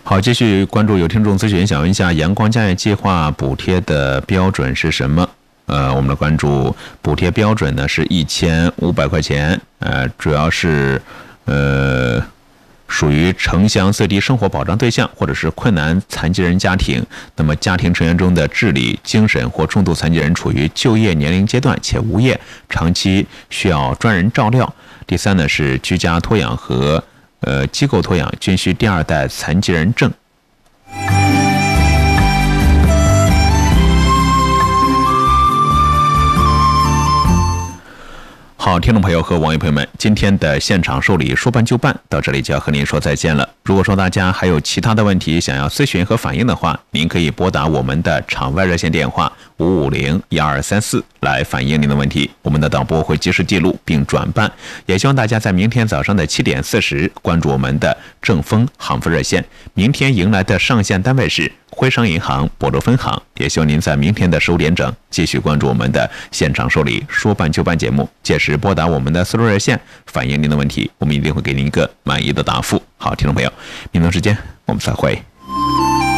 好，继续关注有听众咨询，想问一下阳光家园计划补贴的标准是什么？我们来关注补贴标准呢是1500块钱，主要是属于城乡最低生活保障对象或者是困难残疾人家庭，那么家庭成员中的智力、精神或重度残疾人处于就业年龄阶段且无业，长期需要专人照料。第三呢是居家托养和机构托养均需第2代残疾人证。好，听众朋友和网友朋友们，今天的现场受理说办就办到这里就要和您说再见了。如果说大家还有其他的问题想要咨询和反映的话，您可以拨打我们的场外热线电话550-1234来反映您的问题，我们的导播会及时记录并转办。也希望大家在明天早上的7点40关注我们的正丰行富热线，明天迎来的上线单位是徽商银行亳州分行。也希望您在明天的15点整继续关注我们的现场受理说办就办节目，届时拨打我们的私人热线反映您的问题，我们一定会给您一个满意的答复。好，听众朋友，明天时间我们再会。